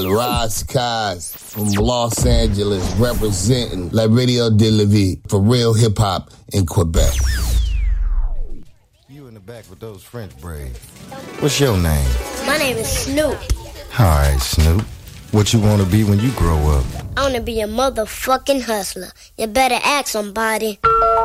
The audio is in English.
Raz Kaz from Los Angeles, representing La Radio de la Vie for real hip hop in Quebec. You in the back with those French braids. What's your name? My name is Snoop. All right, Snoop. What you want to be when you grow up? I want to be a motherfucking hustler. You better ask somebody.